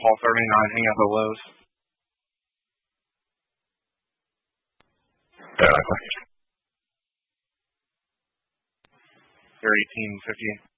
Paul 39, hang out the lows. 30, team 15.